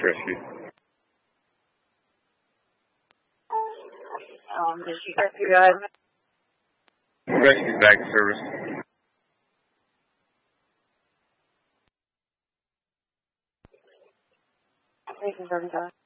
Rescue. Rescue guide. Rescue back to service. Thank you,